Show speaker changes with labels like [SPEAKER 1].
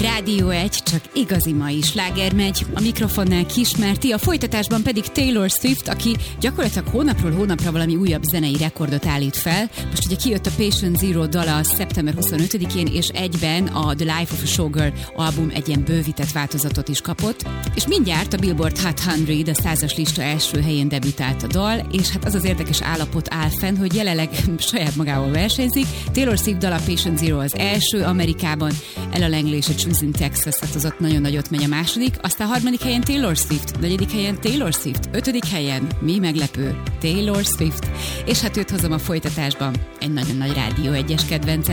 [SPEAKER 1] Rádió 1, csak igazi mai sláger megy. A mikrofonnál Kismerti, a folytatásban pedig Taylor Swift, aki gyakorlatilag hónapról hónapra valami újabb zenei rekordot állít fel. Most ugye kijött a Patient Zero dala szeptember 25-én, és egyben a The Life of a Showgirl album egy ilyen bővített változatot is kapott. És mindjárt a Billboard Hot 100, a 100-as lista első helyén debütált a dal, és hát az az érdekes állapot áll fenn, hogy jelenleg saját magával versenyzik. Taylor Swift dala Patient Zero az első Amerikában, Ella Langley és a Choosing Texas, hát az ott nagyon nagyot megy a második, aztán a harmadik helyen Taylor Swift, negyedik helyen Taylor Swift, ötödik helyen, mi meglepő, Taylor Swift, és hát őt hozom a folytatásban, egy nagyon nagy Rádió 1-es kedvencem.